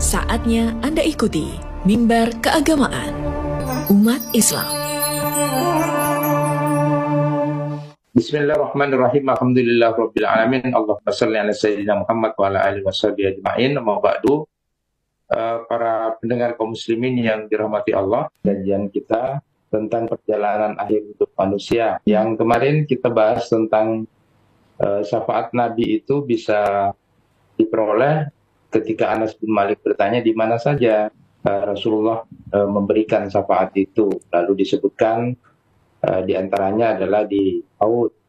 Saatnya Anda ikuti Mimbar Keagamaan Umat Islam. Bismillahirrahmanirrahim. Alhamdulillahirabbil alamin. Allahumma shalli ala sayyidina Muhammad wa ala alihi washabihi ajmain. Amma ba'du. Para pendengar kaum muslimin yang dirahmati Allah, kajian kita tentang perjalanan akhir hidup manusia. Yang kemarin kita bahas tentang syafaat Nabi itu bisa diperoleh ketika Anas bin Malik bertanya di mana saja Rasulullah memberikan syafaat itu. Lalu disebutkan di antaranya adalah di Uhud,